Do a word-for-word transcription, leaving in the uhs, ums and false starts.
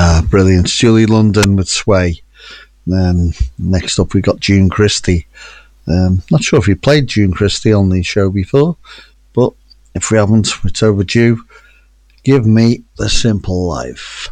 Ah, brilliant. Julie London with Sway. Um, next up, we got June Christie. Um, not sure if we played June Christie on the show before, but if we haven't, it's overdue. Give me the Simple Life.